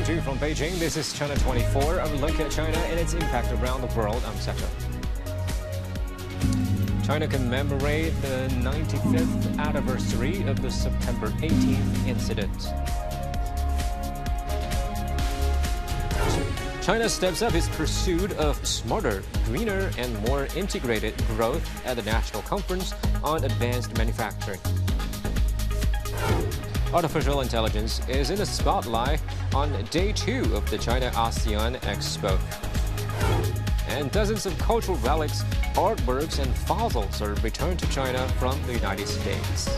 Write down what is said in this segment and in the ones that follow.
you from Beijing. This is China 24. A look at China and its impact around the world. I'm Seto. China commemorates the 95th anniversary of the September 18th incident. China steps up its pursuit of smarter, greener, and more integrated growth at the National Conference on Advanced Manufacturing. Artificial intelligence is in the spotlight on day 2 of the China-ASEAN Expo. And dozens of cultural relics, artworks, and fossils are returned to China from the United States.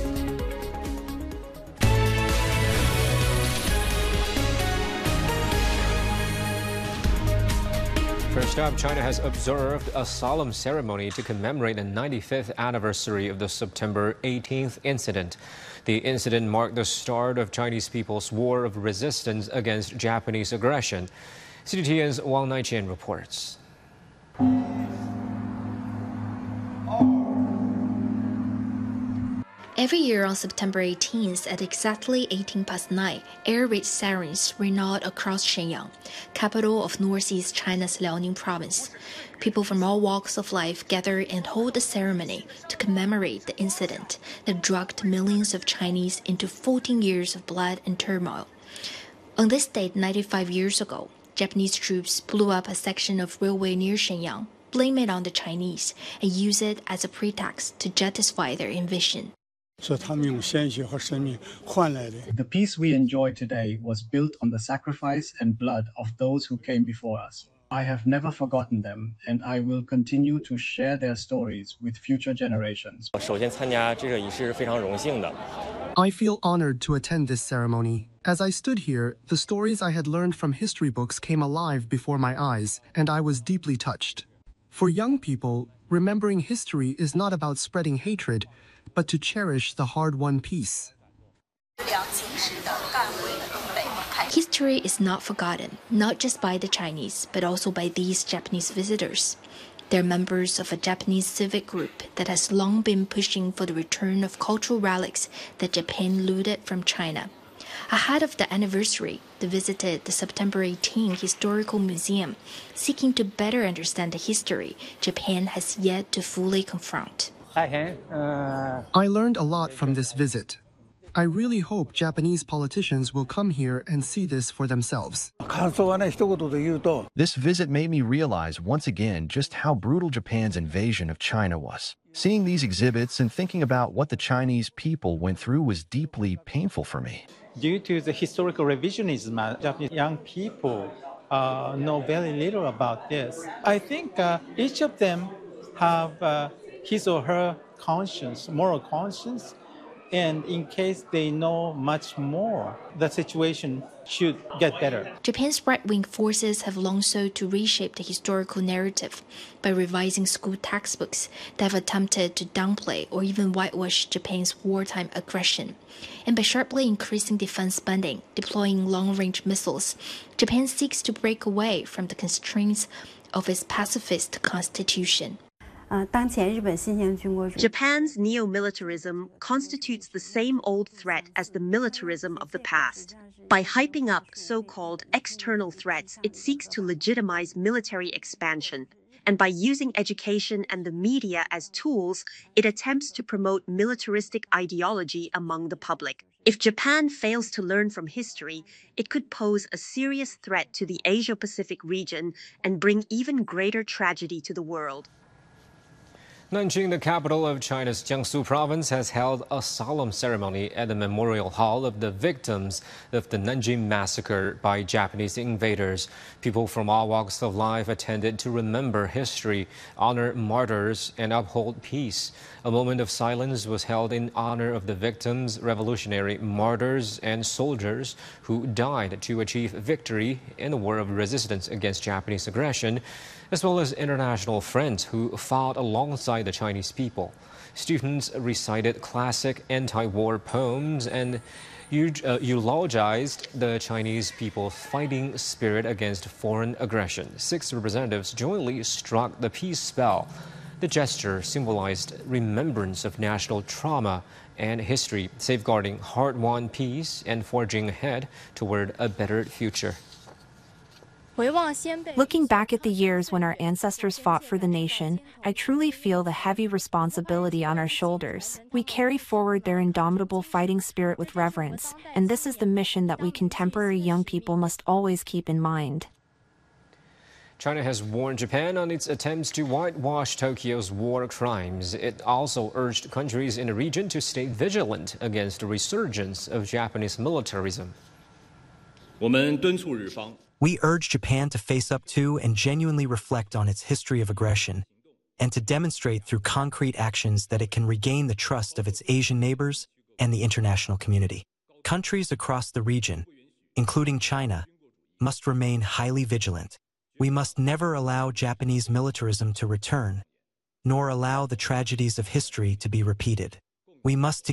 First up, China has observed a solemn ceremony to commemorate the 95th anniversary of the September 18th incident. The incident marked the start of Chinese people's war of resistance against Japanese aggression. CGTN's Wang Naiqian reports. Every year on September 18th at exactly 9:18, air raid sirens ring out across Shenyang, capital of northeast China's Liaoning province. People from all walks of life gather and hold a ceremony to commemorate the incident that dragged millions of Chinese into 14 years of blood and turmoil. On this date 95 years ago, Japanese troops blew up a section of railway near Shenyang, blame it on the Chinese, and use it as a pretext to justify their invasion. The peace we enjoy today was built on the sacrifice and blood of those who came before us. I have never forgotten them, and I will continue to share their stories with future generations. I feel honored to attend this ceremony. As I stood here, the stories I had learned from history books came alive before my eyes, and I was deeply touched. For young people, remembering history is not about spreading hatred, but to cherish the hard-won peace. History is not forgotten, not just by the Chinese, but also by these Japanese visitors. They're members of a Japanese civic group that has long been pushing for the return of cultural relics that Japan looted from China. Ahead of the anniversary, they visited the September 18 Historical Museum, seeking to better understand the history Japan has yet to fully confront. I learned a lot from this visit. I really hope Japanese politicians will come here and see this for themselves. This visit made me realize once again just how brutal Japan's invasion of China was. Seeing these exhibits and thinking about what the Chinese people went through was deeply painful for me. Due to the historical revisionism, Japanese young people know very little about this. I think each of them have his or her conscience, moral conscience, and in case they know much more, the situation should get better. Japan's right-wing forces have long sought to reshape the historical narrative by revising school textbooks that have attempted to downplay or even whitewash Japan's wartime aggression. And by sharply increasing defense spending, deploying long-range missiles, Japan seeks to break away from the constraints of its pacifist constitution. Japan's neo-militarism constitutes the same old threat as the militarism of the past. By hyping up so-called external threats, it seeks to legitimize military expansion. And by using education and the media as tools, it attempts to promote militaristic ideology among the public. If Japan fails to learn from history, it could pose a serious threat to the Asia-Pacific region and bring even greater tragedy to the world. Nanjing, the capital of China's Jiangsu province, has held a solemn ceremony at the Memorial Hall of the victims of the Nanjing massacre by Japanese invaders. People from all walks of life attended to remember history, honor martyrs, and uphold peace. A moment of silence was held in honor of the victims, revolutionary martyrs, and soldiers who died to achieve victory in the war of resistance against Japanese aggression, as well as international friends who fought alongside the Chinese people. Students recited classic anti-war poems and eulogized the Chinese people's fighting spirit against foreign aggression. 6 representatives jointly struck the peace spell. The gesture symbolized remembrance of national trauma and history, safeguarding hard-won peace and forging ahead toward a better future. Looking back at the years when our ancestors fought for the nation, I truly feel the heavy responsibility on our shoulders. We carry forward their indomitable fighting spirit with reverence, and this is the mission that we contemporary young people must always keep in mind. China has warned Japan on its attempts to whitewash Tokyo's war crimes. It also urged countries in the region to stay vigilant against the resurgence of Japanese militarism. We urge Japan to face up to and genuinely reflect on its history of aggression, and to demonstrate through concrete actions that it can regain the trust of its Asian neighbors and the international community. Countries across the region, including China, must remain highly vigilant. We must never allow Japanese militarism to return, nor allow the tragedies of history to be repeated. We must